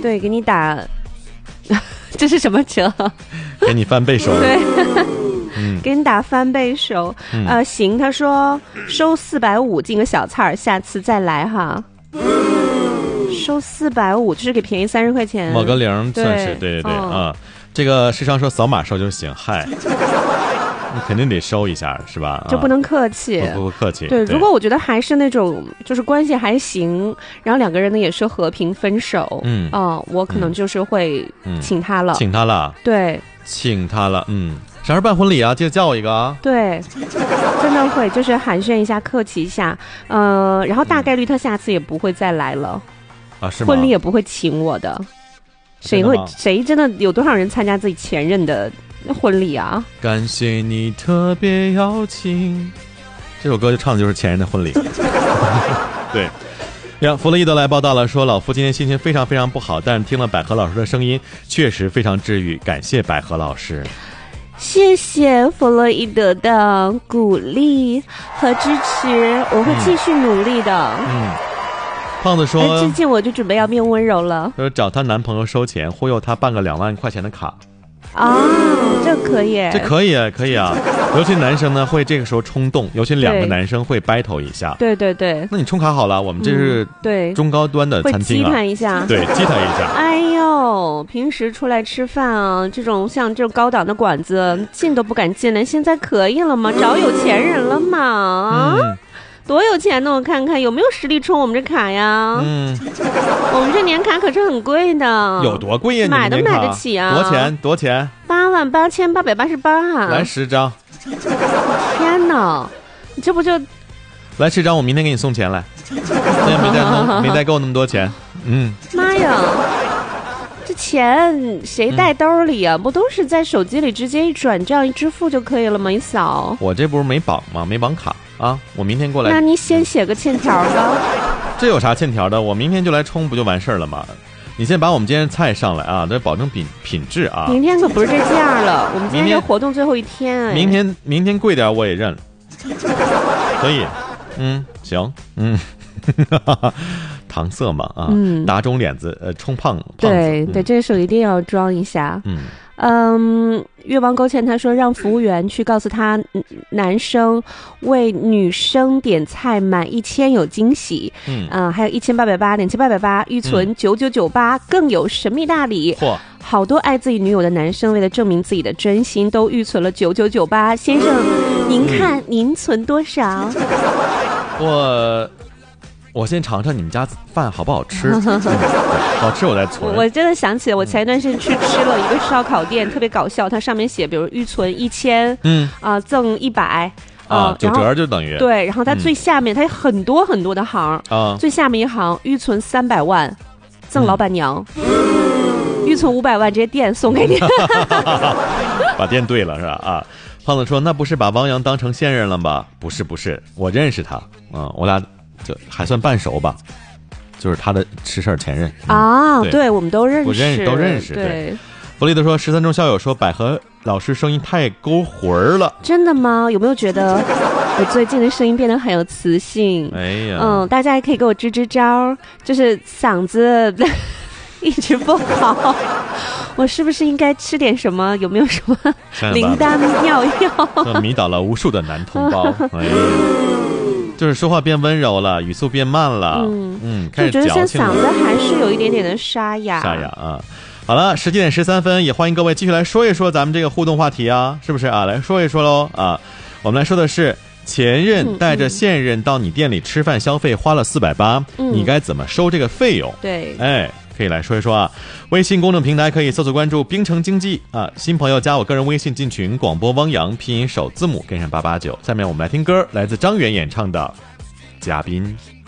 对，给你打，这是什么折？ 给你翻倍手。 对。给你打翻倍手。行，他说收450进个小菜儿，下次再来哈。收450就是给便宜30块钱， 某个零算是对啊。这个时常说扫码收就行，嗨。你肯定得收一下是吧？ 就不能客气， 不客气。 对，如果我觉得还是那种就是关系还行，然后两个人呢也是和平分手，我可能就是会请他了，对， 请他了，啥时候办婚礼啊？记得叫我一个啊。 对，真的会，就是寒暄一下，客气一下，然后大概率他下次也不会再来了， 是吗？ 婚礼也不会请我的，谁真的有多少人参加自己前任的婚礼啊？ 感谢你特别邀请，这首歌就唱的就是前任的婚礼。对。弗洛伊德来报道了，说老夫今天心情非常非常不好，但是听了百合老师的声音确实非常治愈，感谢百合老师。 谢谢弗洛伊德的鼓励和支持，我会继续努力的。 胖子说最近我就准备要变温柔了， 说找她男朋友收钱，忽悠他办个2万块钱的卡。 这可以， 这可以啊。尤其男生呢会这个时候冲动，尤其2个男生会 battle 一下。 对对对。 那你充卡好了，我们这是中高端的餐厅啊， 会击他一下。 对，击他一下。 哎呦，平时出来吃饭啊，像这种高档的馆子进都不敢进了，现在可以了吗？找有钱人了吗？多有钱呢！我看看有没有实力充我们这卡呀？我们这年卡可是很贵的。 有多贵呀？ 买都买得起啊！ 多钱 ？88888 来10张。 天哪！你这不就来10张？我明天给你送钱来。现在没带够那么多钱。 妈呀！这钱谁带兜里啊？不都是在手机里直接一转账一支付就可以了吗？一扫。 我这不是没绑吗？没绑卡啊！我明天过来。 那你先写个欠条吧。 这有啥欠条的？我明天就来充不就完事儿了吗？你先把我们今天菜上来啊，得保证品质啊。 明天可不是这价了，我们今天是活动最后一天。 明天贵点我也认。可以，行，搪塞嘛啊，打肿脸子充胖子。 对，这时候一定要装一下。月王勾芡他说让服务员去告诉他男生为女生点菜满1000有惊喜，还有1880、2880预存9998更有神秘大礼。好多爱自己女友的男生为了证明自己的真心都预存了9998。先生，您看您存多少？ 我先尝尝你们家饭好不好吃。好吃我再存。 我真的想起来，我前一段时间去吃了一个烧烤店，特别搞笑，它上面写比如预存1000，赠100 9折就等于对，然后它最下面它有很多很多的行最下面一行预存300万赠老板娘，预存500万直接店送给你。 把店对了是吧？胖子说那不是把汪洋当成现任了吗？不是，我认识他，我俩就还算半熟吧，就是他的吃事儿前任对，我们都认识。对，弗利德说13中校友说百合老师声音太勾魂了。 真的吗？有没有觉得我最近的声音变得很有磁性？ 哎呀， 大家也可以给我支招，就是嗓子一直不好，我是不是应该吃点什么？有没有什么灵丹妙药？ 迷倒了无数的男同胞。哎呀，就是说话变温柔了，语速变慢了，开始矫情了。我觉得现在嗓子还是有一点点的沙哑啊。好了，17点13分，也欢迎各位继续来说一说咱们这个互动话题啊，是不是啊？来说一说喽啊！我们来说的是前任带着现任到你店里吃饭消费花了480，你该怎么收这个费用？ 对， 可以来说一说啊。微信公众平台可以搜索关注冰城经济啊，新朋友加我个人微信进群，广播汪洋拼音首字母跟上889。下面我们来听歌，来自张远演唱的《嘉宾》。